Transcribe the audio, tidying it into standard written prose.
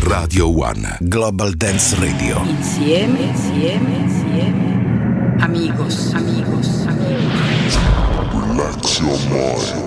Radio One. Global Dance Radio. Insieme. Amigos. Relax your mind.